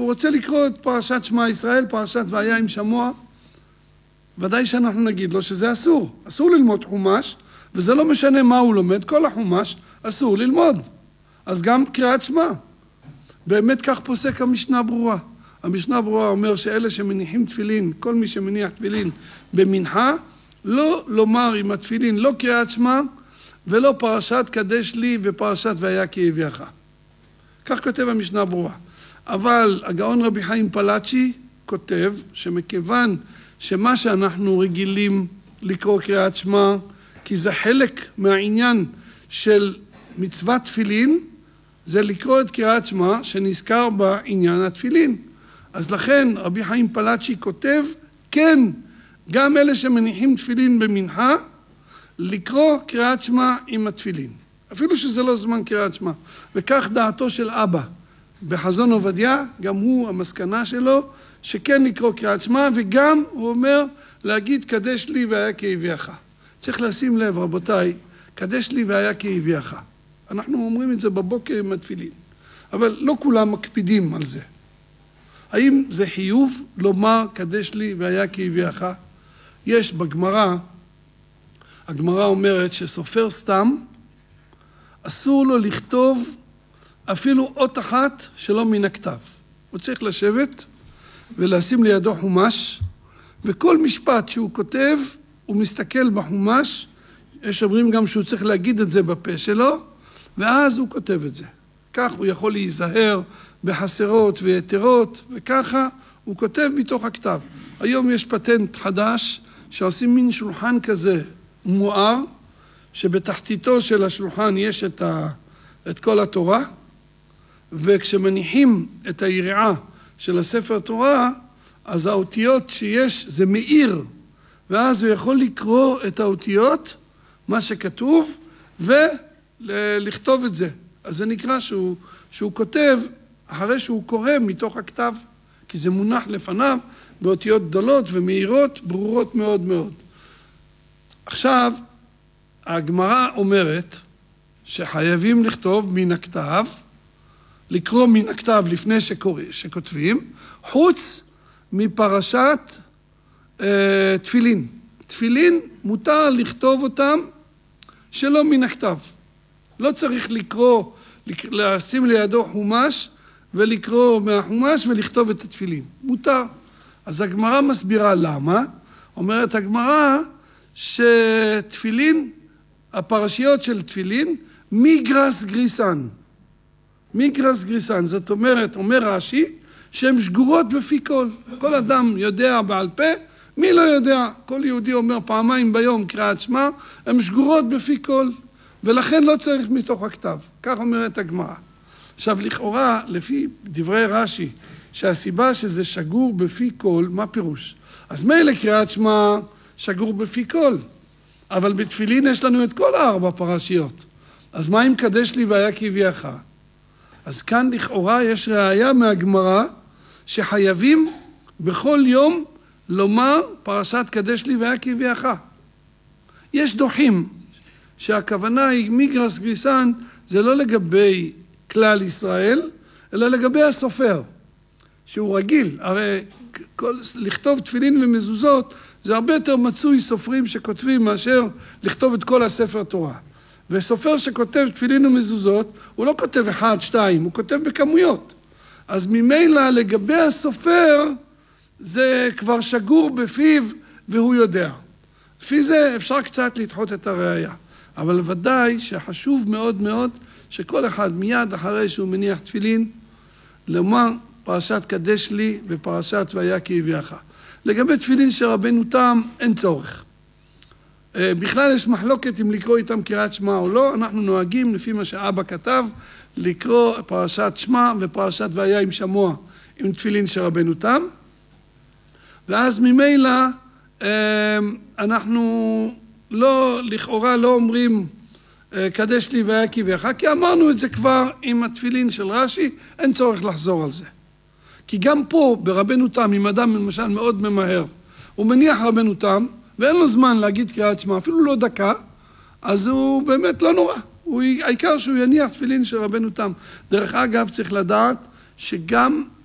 הוא רוצה לקרוא את פרשת שמע ישראל, פרשת והיה עם שמוע, ודאי שאנחנו נגיד לו שזה אסור. אסור ללמוד חומש, וזה לא משנה מה הוא לומד, כל החומש אסור ללמוד. אז גם קריאת שמע. באמת כך פוסק המשנה ברורה. המשנה ברורה אומר שאלה שמניחים תפילין, כל מי שמניח תפילין במנחה, לא לומר עם התפילין, לא קריאת שמע, ולא פרשת קדש לי ופרשת והיה כי הביאך. כך כותב המשנה ברורה. אבל הגאון רבי חיים פלאצ'י כותב שמכיוון שמה שאנחנו רגילים לקרוא קריאת שמע, כי זה חלק מהעניין של מצוות תפילין, זה לקרוא את קריאת שמע שנזכר בעניין התפילין. אז לכן רבי חיים פלאצ'י כותב, כן, גם אלה שמניחים תפילין במנחה, לקרוא קריאת שמע עם התפילין. אפילו שזה לא זמן קריאת שמע. וכך דעתו של אבא. בחזון עובדיה, גם הוא, המסקנה שלו, שכן לקרוא קריאת שמע, וגם הוא אומר להגיד קדש לי והיה כי הביאך. צריך לשים לב, רבותיי, קדש לי והיה כי הביאך. אנחנו אומרים את זה בבוקר עם התפילין. אבל לא כולם מקפידים על זה. האם זה חיוב לומר קדש לי והיה כי הביאך? יש בגמרא, הגמרא אומרת שסופר סתם, אסור לו לכתוב אפילו אות אחת שלא מן הכתב. הוא צריך לשבת ולשים לידו חומש, וכל משפט שהוא כותב, הוא מסתכל בחומש, יש אומרים גם שהוא צריך להגיד את זה בפה שלו, ואז הוא כותב את זה. כך הוא יכול להיזהר בחסרות ויתרות, וככה הוא כותב מתוך הכתב. היום יש פטנט חדש, שעושים מין שולחן כזה מואר, שבתחתיתו של השולחן יש את כל התורה, וכשמניחים את היריעה של הספר תורה, אז האותיות שיש זה מאיר, ואז הוא יכול לקרוא את האותיות, מה שכתוב, ולכתוב את זה. אז זה נקרא שהוא כותב אחרי שהוא קורא מתוך הכתב, כי זה מונח לפניו באותיות גדולות ומאירות, ברורות מאוד מאוד. עכשיו, הגמרא אומרת שחייבים לכתוב מן הכתב, לקרוא מן הכתב לפני שכותבים, חוץ מפרשת תפילין. תפילין מותר לכתוב אותם שלא מן הכתב. לא צריך לקרוא, לשים לידו חומש ולקרוא מהחומש ולכתוב את התפילין. מותר. אז הגמרא מסבירה למה. אומרת הגמרא שתפילין, הפרשיות של תפילין, מיגרס גריסן. מיגרס גריסן, זאת אומרת, אומר רש"י, שהן שגורות בפי כל. כל אדם יודע בעל פה, מי לא יודע? כל יהודי אומר פעמיים ביום קריאת שמע, הן שגורות בפי כל, ולכן לא צריך מתוך הכתב. כך אומרת הגמרא. עכשיו, לכאורה, לפי דברי רש"י, שהסיבה שזה שגור בפי כל, מה פירוש? אז מילא קריאת שמע שגור בפי כל, אבל בתפילין יש לנו את כל 4 פרשיות. אז מה אם קדש לי והיה כי הביאך? אז כאן לכאורה יש ראיה מהגמרא שחייבים בכל יום לומר פרשת קדש לי והיה כי הביאך. יש דוחים שהכוונה היא מיגרס גריסן, זה לא לגבי כלל ישראל, אלא לגבי הסופר, שהוא רגיל. הרי לכתוב תפילין ומזוזות זה הרבה יותר מצוי סופרים שכותבים מאשר לכתוב את כל הספר תורה. וסופר שכותב תפילין ומזוזות, הוא לא כותב 1, 2, הוא כותב בכמויות. אז ממילא לגבי הסופר, זה כבר שגור בפיו והוא יודע. לפי זה אפשר קצת לדחות את הראייה. אבל ודאי שחשוב מאוד מאוד שכל אחד מיד אחרי שהוא מניח תפילין, לומר פרשת קדש לי ופרשת והיה כי הביאך. לגבי תפילין של רבנו תם אין צורך. בכלל יש מחלוקת אם לקרוא איתם קריאת שמע או לא, אנחנו נוהגים לפי מה שאבא כתב, לקרוא פרשת שמע ופרשת והיה עם שמוע, עם תפילין של רבנו תם, ואז ממילא אנחנו לא, לכאורה לא אומרים קדש לי והיה כי הביאך, כי אמרנו את זה כבר עם התפילין של רש"י, אין צורך לחזור על זה. כי גם פה ברבנו תם, אם אדם למשל מאוד ממהר, הוא מניח רבנו תם, ואין לו זמן להגיד קריאת שמע, אפילו לא דקה, אז הוא באמת לא נורא. העיקר שהוא יניח תפילין של רבנו תם. דרך אגב, צריך לדעת שגם